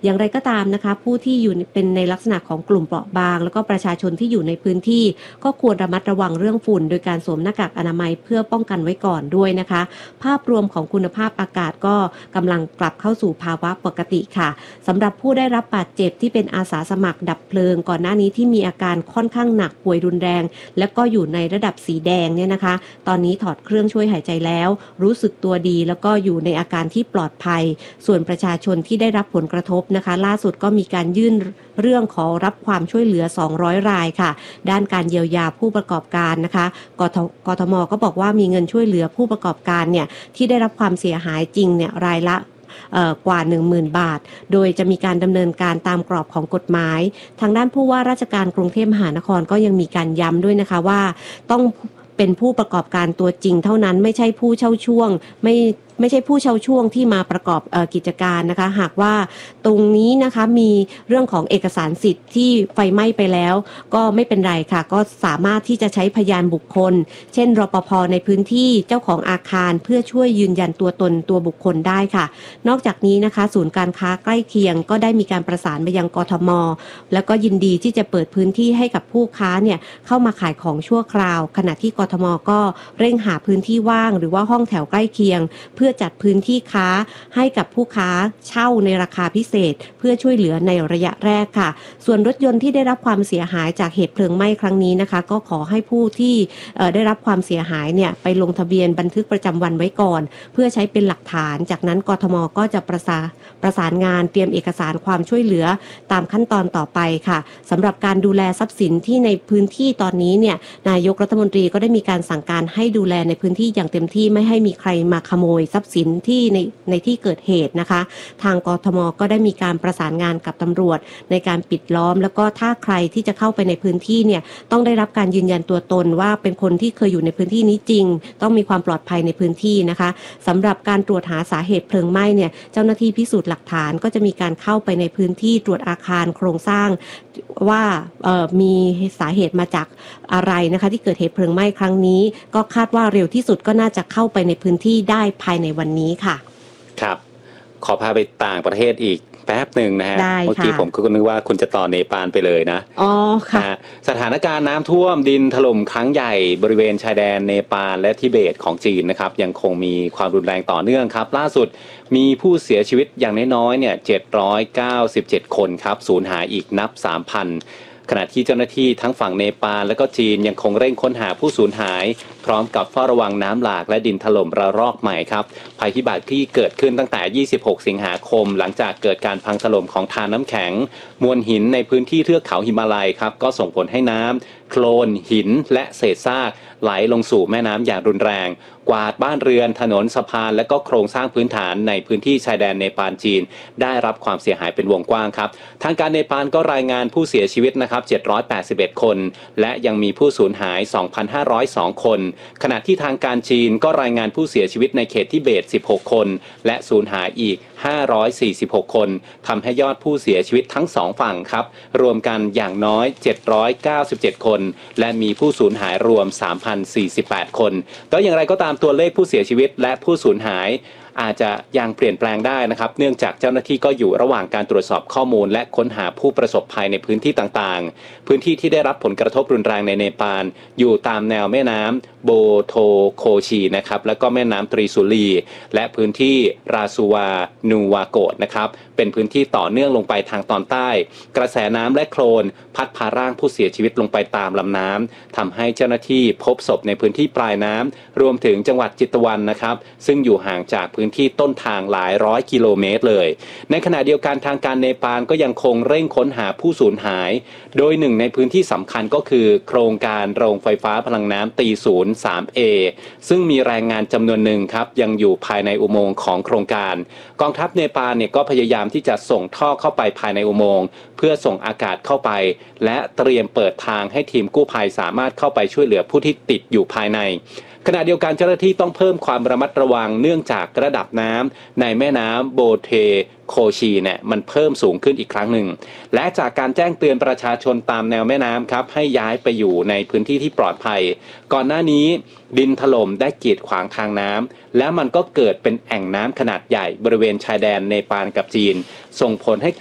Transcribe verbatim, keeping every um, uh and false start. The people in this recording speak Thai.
อย่างไรก็ตามนะคะผู้ที่อยู่เป็นในลักษณะของกลุ่มเปราะบางแล้วก็ประชาชนที่อยู่ในพื้นที่ก็ควรระมัดระวังเรื่องฝุ่นโดยการสวมหน้ากากอนามัยเพื่อป้องกันไว้ก่อนด้วยนะคะภาพรวมของคุณภาพอากาศก็กำลังกลับเข้าสู่ภาวะปกติค่ะสำหรับผู้ได้รับบาดเจ็บที่เป็นอาสาสมัครดับเพลิงก่อนหน้านี้ที่มีอาการค่อนข้างหนักป่วยรุนแรงและก็อยู่ในระดับสีแดงเนี่ยนะคะตอนนี้ถอดเครื่องช่วยหายใจแล้วรู้สึกตัวดีแล้วก็อยู่ในอาการที่ปลอดภัยส่วนประชาชนที่ได้รับผลกระทบนะคะล่าสุดก็มีการยื่นเรื่องขอรับความช่วยเหลือสองร้อยรายค่ะด้านการเยียวยาผู้ประกอบการนะคะกทกทมก็บอกว่ามีเงินช่วยเหลือผู้ประกอบการเนี่ยที่ได้รับความเสียหายจริงเนี่ยรายละกว่า หนึ่งหมื่น บาทโดยจะมีการดำเนินการตามกรอบของกฎหมายทางด้านผู้ว่าราชการกรุงเทพมหานครก็ยังมีการย้ำด้วยนะคะว่าต้องเป็นผู้ประกอบการตัวจริงเท่านั้นไม่ใช่ผู้เช่าช่วงไม่ไม่ใช่ผู้เช่าช่วงที่มาประกอบเอ่อกิจการนะคะหากว่าตรงนี้นะคะมีเรื่องของเอกสารสิทธิ์ที่ไฟไหม้ไปแล้วก็ไม่เป็นไรค่ะก็สามารถที่จะใช้พยานบุคคลเช่นรปภ.ในพื้นที่เจ้าของอาคารเพื่อช่วยยืนยันตัวตนตัวบุคคลได้ค่ะนอกจากนี้นะคะศูนย์การค้าใกล้เคียงก็ได้มีการประสานไปยังกทม.แล้วก็ยินดีที่จะเปิดพื้นที่ให้กับผู้ค้าเนี่ยเข้ามาขายของชั่วคราวขณะที่กทม.ก็เร่งหาพื้นที่ว่างหรือว่าห้องแถวใกล้เคียงเพื่อจัดพื้นที่ค้าให้กับผู้ค้าเช่าในราคาพิเศษเพื่อช่วยเหลือในระยะแรกค่ะส่วนรถยนต์ที่ได้รับความเสียหายจากเหตุเพลิงไหม้ครั้งนี้นะคะก็ขอให้ผู้ที่ได้รับความเสียหายเนี่ยไปลงทะเบียนบันทึกประจำวันไว้ก่อนเพื่อใช้เป็นหลักฐานจากนั้นกทม.ก็จะประสานประสานงานเตรียมเอกสารความช่วยเหลือตามขั้นตอนต่อไปค่ะสำหรับการดูแลทรัพย์สินที่ในพื้นที่ตอนนี้เนี่ยนายกรัฐมนตรีก็ได้มีการสั่งการให้ดูแลในพื้นที่อย่างเต็มที่ไม่ให้มีใครมาขโมยทรัพย์สินที่ในในที่เกิดเหตุนะคะทางกทม.ก็ได้มีการประสานงานกับตำรวจในการปิดล้อมแล้วก็ถ้าใครที่จะเข้าไปในพื้นที่เนี่ยต้องได้รับการยืนยันตัวตนว่าเป็นคนที่เคยอยู่ในพื้นที่นี้จริงต้องมีความปลอดภัยในพื้นที่นะคะสำหรับการตรวจหาสาเหตุเพลิงไหม้เนี่ยเจ้าหน้าที่พิสูจน์หลักฐานก็จะมีการเข้าไปในพื้นที่ตรวจอาคารโครงสร้างว่ามีสาเหตุมาจากอะไรนะคะที่เกิดเหตุเพลิงไหม้ครั้งนี้ก็คาดว่าเร็วที่สุดก็น่าจะเข้าไปในพื้นที่ได้ภายในวันนี้ค่ะครับขอพาไปต่างประเทศอีกแป๊บหนึ่งนะฮะเมื่อกี้ผมก็นึกว่าคุณจะต่อเนปาลไปเลยนะอ๋อค่ะสถานการณ์น้ำท่วมดินถล่มครั้งใหญ่บริเวณชายแดนเนปาลและทิเบตของจีนนะครับยังคงมีความรุนแรงต่อเนื่องครับล่าสุดมีผู้เสียชีวิตอย่างน้อยๆเนี่ยเจ็ดร้อยเก้าสิบเจ็ดคนครับสูญหายอีกนับ สามพันขณะที่เจ้าหน้าที่ทั้งฝั่งเนปาลและก็จีนยังคงเร่งค้นหาผู้สูญหายพร้อมกับเฝ้าระวังน้ำหลากและดินถล่มระลอกใหม่ครับภัยพิบัติที่เกิดขึ้นตั้งแต่ยี่สิบหกสิงหาคมหลังจากเกิดการพังถล่มของธารน้ำแข็งมวลหินในพื้นที่เทือกเขาหิมาลัยครับก็ส่งผลให้น้ำโคลนหินและเศษซากไหลลงสู่แม่น้ำอย่างรุนแรงกวาดบ้านเรือนถนนสะพานและก็โครงสร้างพื้นฐานในพื้นที่ชายแดนเนปาลจีนได้รับความเสียหายเป็นวงกว้างครับทางการเนปาลก็รายงานผู้เสียชีวิตนะครับเจ็ดร้อยแปดสิบเอ็ดคนและยังมีผู้สูญหาย สองพันห้าร้อยสอง คนขณะที่ทางการจีนก็รายงานผู้เสียชีวิตในเขตทิเบตสิบหกคนและสูญหายอีกห้าร้อยสี่สิบหกคนทำให้ยอดผู้เสียชีวิตทั้งสองฝั่งครับรวมกันอย่างน้อยเจ็ดร้อยเก้าสิบเจ็ดคนและมีผู้สูญหายรวม สามพันสี่สิบแปด คนก็อย่างไรก็ตามตัวเลขผู้เสียชีวิตและผู้สูญหายอาจจะยังเปลี่ยนแปลงได้นะครับเนื่องจากเจ้าหน้าที่ก็อยู่ระหว่างการตรวจสอบข้อมูลและค้นหาผู้ประสบภัยในพื้นที่ต่างๆพื้นที่ที่ได้รับผลกระทบรุนแรงในเนปาลอยู่ตามแนวแม่น้ำโบโทโคชีนะครับแล้วก็แม่น้ำตรีสุรีและพื้นที่ราซูวานูวาโกะนะครับเป็นพื้นที่ต่อเนื่องลงไปทางตอนใต้กระแสน้ำและโคลนพัดพาร่างผู้เสียชีวิตลงไปตามลำน้ำทำให้เจ้าหน้าที่พบศพในพื้นที่ปลายน้ำรวมถึงจังหวัดจิตวันนะครับซึ่งอยู่ห่างจากพื้นที่ต้นทางหลายร้อยกิโลเมตรเลยในขณะเดียวกันทางการเนปาลก็ยังคงเร่งค้นหาผู้สูญหายโดยหนึ่งในพื้นที่สำคัญก็คือโครงการโรงไฟฟ้าพลังน้ำตีศูนย์ สาม เอ ซึ่งมีแรงงานจำนวนหนึ่งครับยังอยู่ภายในอุโมงค์ของโครงการกองทัพเนปาลเนี่ยก็พยายามที่จะส่งท่อเข้าไปภายในอุโมงค์เพื่อส่งอากาศเข้าไปและเตรียมเปิดทางให้ทีมกู้ภัยสามารถเข้าไปช่วยเหลือผู้ที่ติดอยู่ภายในขณะเดียวกันเจ้าหน้าที่ต้องเพิ่มความระมัดระวังเนื่องจากระดับน้ำในแม่น้ำโบเทโคชีเนี่ยมันเพิ่มสูงขึ้นอีกครั้งหนึ่งและจากการแจ้งเตือนประชาชนตามแนวแม่น้ำครับให้ย้ายไปอยู่ในพื้นที่ที่ปลอดภัยก่อนหน้านี้ดินถล่มได้กีดขวางทางน้ำแล้วมันก็เกิดเป็นแอ่งน้ำขนาดใหญ่บริเวณชายแดนเนปาลกับจีนส่งผลให้